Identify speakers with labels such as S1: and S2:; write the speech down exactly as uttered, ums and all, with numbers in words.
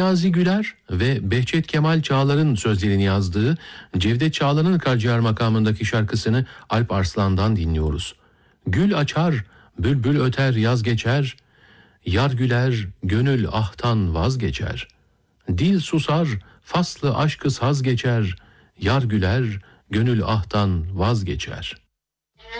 S1: Niyazi Güler ve Behçet Kemal Çağlar'ın sözlerini yazdığı Cevdet Çağlar'ın Karaciğer makamındaki şarkısını Alp Arslan'dan dinliyoruz. Gül açar, bülbül öter, yaz geçer, yar güler, gönül ahtan vazgeçer. Dil susar, faslı aşkı saz geçer, yar güler, gönül ahtan vazgeçer.